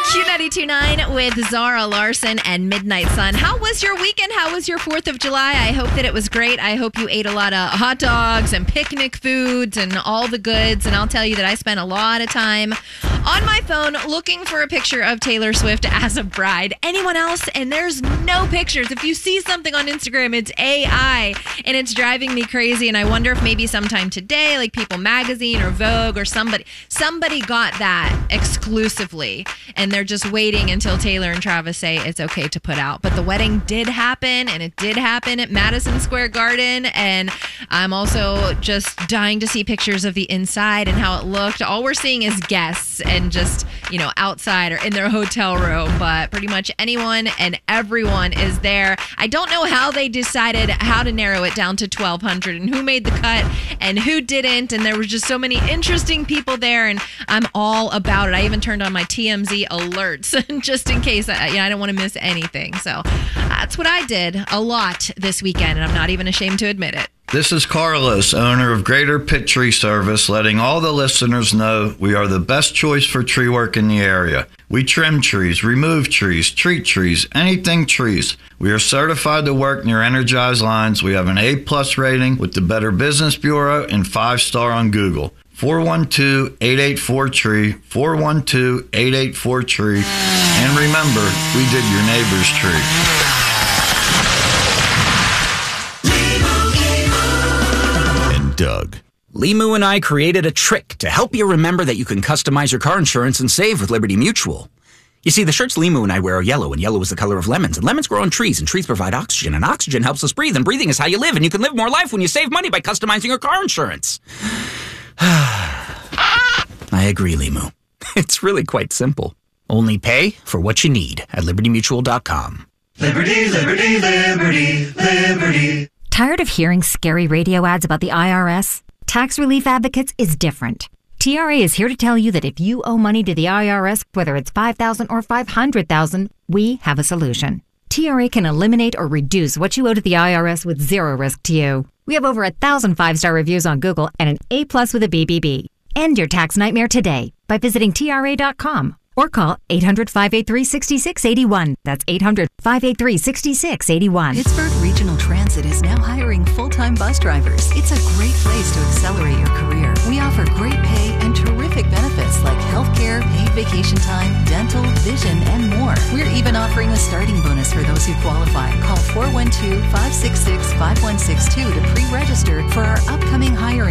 Q92.9 with Zara Larson and Midnight Sun. How was your weekend? How was your 4th of July? I hope that it was great. I hope you ate a lot of hot dogs and picnic foods and all the goods. And I'll tell you that I spent a lot of time on my phone looking for a picture of Taylor Swift as a bride. Anyone else? And there's no pictures. If you see something on Instagram, it's AI, and it's driving me crazy. And I wonder if maybe sometime today, like People Magazine or Vogue or somebody got that exclusively, and they're just waiting until Taylor and Travis say it's okay to put out. But the wedding did happen, and it did happen at Madison Square Garden, and I'm also just dying to see pictures of the inside and how it looked. All we're seeing is guests and just, outside or in their hotel room, but pretty much anyone and everyone is there. I don't know how they decided how to narrow it down to 1,200 and who made the cut and who didn't, and there was just so many interesting people there, and I'm all about it. I even turned on my TMZ alerts just in case I don't want to miss anything. So that's what I did a lot this weekend, and I'm not even ashamed to admit it. This is Carlos, owner of Greater Pitt Tree Service, letting all the listeners know we are the best choice for tree work in the area. We trim trees, remove trees, treat trees, anything trees. We are certified to work near energized lines. We have an A+ rating with the Better Business Bureau and 5-star on Google. 412-884-TREE, 412-884-TREE. And remember, we did your neighbor's tree. Doug. Limu and I created a trick to help you remember that you can customize your car insurance and save with Liberty Mutual. You see, the shirts Limu and I wear are yellow, and yellow is the color of lemons, and lemons grow on trees, and trees provide oxygen, and oxygen helps us breathe, and breathing is how you live, and you can live more life when you save money by customizing your car insurance. I agree, Limu. It's really quite simple. Only pay for what you need at libertymutual.com. Liberty, liberty, liberty, liberty. Tired of hearing scary radio ads about the IRS? Tax Relief Advocates is different. TRA is here to tell you that if you owe money to the IRS, whether it's $5,000 or $500,000, we have a solution. TRA can eliminate or reduce what you owe to the IRS with zero risk to you. We have over 1,000 5-star reviews on Google and an A+ with a BBB. End your tax nightmare today by visiting TRA.com or call 800-583-6681. That's 800-583-6681. Pittsburgh Regional Transit is now hiring full-time bus drivers. It's a great place to accelerate your career. We offer great pay and terrific benefits like healthcare, paid vacation time, dental, vision, and more. We're even offering a starting bonus for those who qualify. Call 412-566-5162 to pre-register for our upcoming hiring